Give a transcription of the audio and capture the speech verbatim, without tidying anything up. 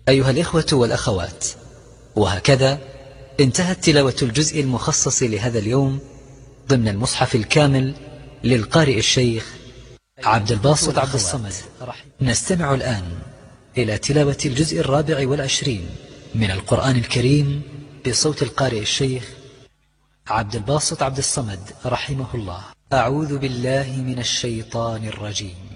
أيها الإخوة والأخوات، وهكذا انتهت تلاوة الجزء المخصص لهذا اليوم ضمن المصحف الكامل للقارئ الشيخ عبد الباسط عبد الصمد. نستمع الآن إلى تلاوة الجزء الرابع والعشرين من القرآن الكريم بصوت القارئ الشيخ عبد الباسط عبد الصمد رحمه الله. أعوذ بالله من الشيطان الرجيم.